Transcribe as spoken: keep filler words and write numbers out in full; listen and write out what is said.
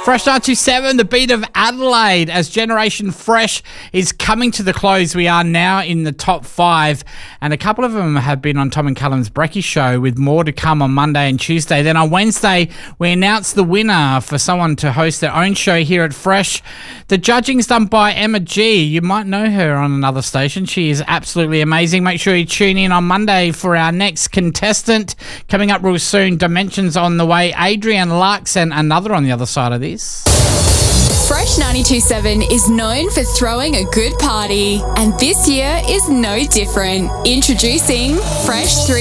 Fresh nine two seven, the beat of Adelaide, as Generation Fresh is coming to the close. We are now in the top five, and a couple of them have been on Tom and Callum's Brekkie show, with more to come on Monday and Tuesday. Then on Wednesday, we announced the winner for someone to host their own show here at Fresh. The judging's done by Emma G. You might know her on another station. She is absolutely amazing. Make sure you tune in on Monday for our next contestant. Coming up real soon, Dimensions on the way, Adrian Lux, and another on the other side of this. Fresh ninety-two point seven is known for throwing a good party, and this year is no different. Introducing Fresh three